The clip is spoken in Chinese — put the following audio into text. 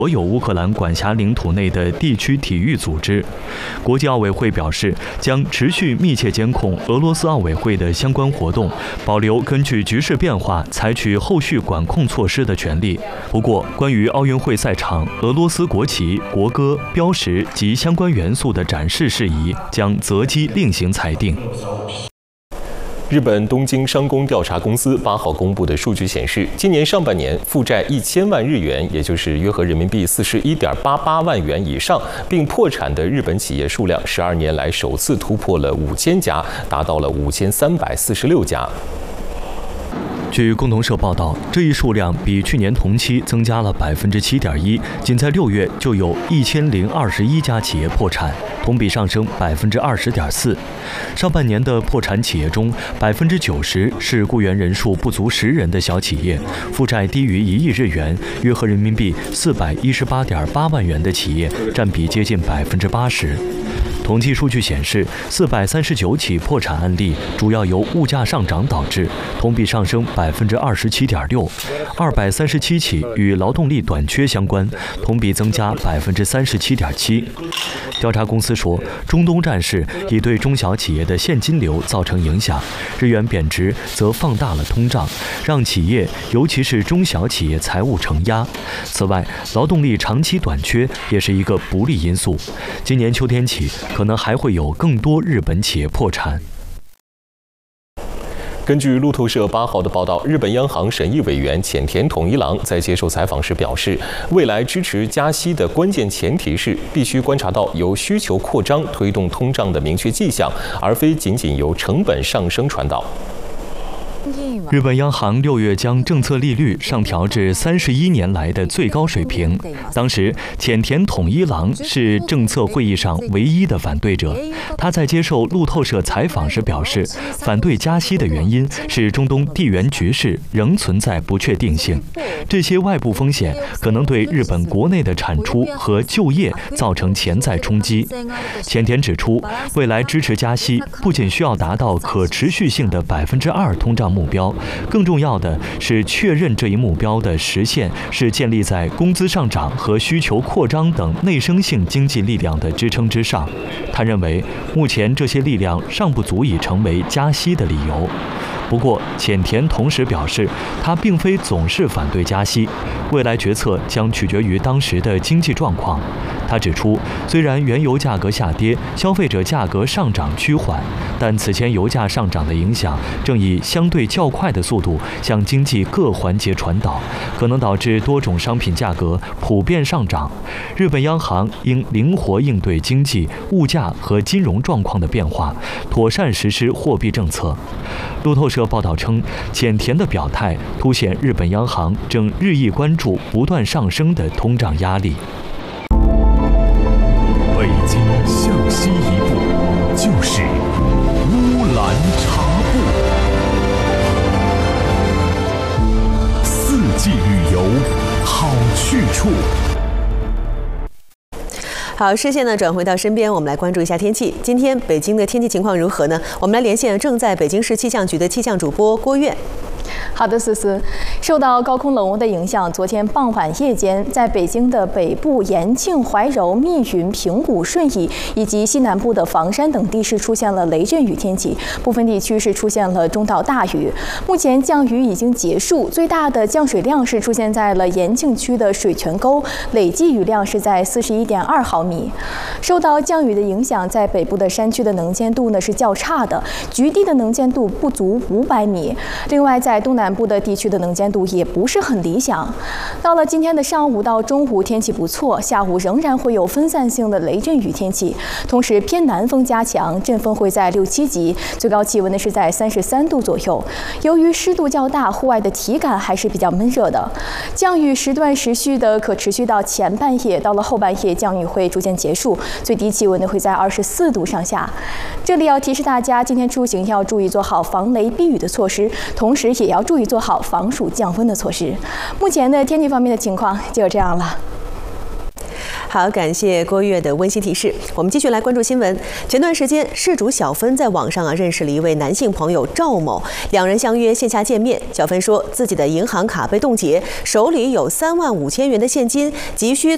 所有乌克兰管辖领土内的地区体育组织。国际奥委会表示，将持续密切监控俄罗斯奥委会的相关活动，保留根据局势变化采取后续管控措施的权利。不过，关于奥运会赛场俄罗斯国旗、国歌、标识及相关元素的展示事宜，将择机另行裁定。 日本东京商工调查公司8号公布的数据显示，今年上半年负债1000万日元，也就是约合人民币41.88万元以上，并破产的日本企业数量12年来首次突破了5000家，达到了5346家。 据共同社报道，这一数量比去年同期增加了7.1%，仅在6月就有1021家企业破产，同比上升20.4%。上半年的破产企业中，90%是雇员人数不足10人的小企业，负债低于1亿日元，约合人民币418.8万元的企业占比接近80%。统计数据显示，439起破产案例主要由物价上涨导致，同比上升27.6%；237起与劳动力短缺相关，同比增加37.7%。调查公司说，中东战事已对中小企业的现金流造成影响，日元贬值则放大了通胀，让企业尤其是中小企业财务承压。此外，劳动力长期短缺也是一个不利因素。今年秋天起，可能还会有更多日本企业破产。 根据路透社8号的报道，日本央行审议委员浅田统一郎在接受采访时表示，未来支持加息的关键前提是必须观察到由需求扩张推动通胀的明确迹象，而非仅仅由成本上升传导。 日本央行6月将政策利率上调至31年来的最高水平。当时，浅田统一郎是政策会议上唯一的反对者。他在接受路透社采访时表示，反对加息的原因是中东地缘局势仍存在不确定性，这些外部风险可能对日本国内的产出和就业造成潜在冲击。浅田指出，未来支持加息不仅需要达到可持续性的2%通胀目标，更重要的是确认这一目标的实现是建立在工资上涨和需求扩张等内生性经济力量的支撑之上。他认为，目前这些力量尚不足以成为加息的理由。不过，浅田同时表示，他并非总是反对加息，未来决策将取决于当时的经济状况。他指出，虽然原油价格下跌，消费者价格上涨趋缓，但此前油价上涨的影响正以相对较快的速度向经济各环节传导，可能导致多种商品价格普遍上涨。日本央行应灵活应对经济、物价和金融状况的变化，妥善实施货币政策。路透社报道称，浅田的表态凸显日本央行正日益关注不断上升的通胀压力。 北京向西一步，就是乌兰察布。四季旅游，好去处。 好，视线呢转回到身边，我们来关注一下天气。今天北京的天气情况如何呢？我们来连线正在北京市气象局的气象主播郭月。 好的，思思，受到高空冷雾的影响，昨天傍晚夜间，在北京的北部延庆、怀柔、密云、平谷、顺义以及西南部的房山等地是出现了雷阵雨天气，部分地区是出现了中到大雨。目前降雨已经结束，最大的降水量是出现在了延庆区的水泉沟，累计雨量是在41.2毫米。受到降雨的影响，在北部的山区的能见度呢是较差的，局地的能见度不足500米。另外，在东南部的地区的能见度也不是很理想。到了今天的上午到中午，天气不错，下午仍然会有分散性的雷阵雨天气，同时偏南风加强，阵风会在6、7级，最高气温呢是在33度左右。由于湿度较大，户外的体感还是比较闷热的。降雨时段持续到前半夜，到了后半夜降雨会逐渐结束，最低气温呢会在24度上下。这里要提示大家，今天出行要注意做好防雷避雨的措施，同时也要注意做好防暑降温的措施。目前的天气方面的情况就这样了。 好，感谢郭月的温馨提示。我们继续来关注新闻。前段时间，事主小芬在网上认识了一位男性朋友赵某，两人相约线下见面。小芬说自己的银行卡被冻结，手里有3万5千元的现金，急需